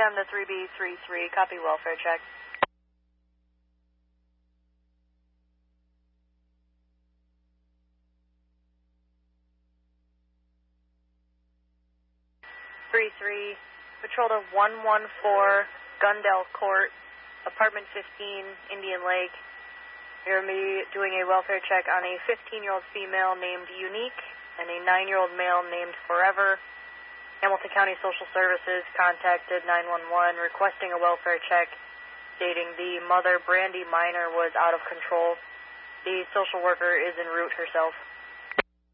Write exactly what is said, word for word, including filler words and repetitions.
M to three B three three, copy welfare check. three three, patrol to one one four, Gundel Court, apartment fifteen, Indian Lake. You're going to be doing a welfare check on a fifteen-year-old female named Unique and a nine-year-old male named Forever. Hamilton County Social Services contacted nine one one requesting a welfare check, stating the mother, Brandy Minor, was out of control. The social worker is en route herself.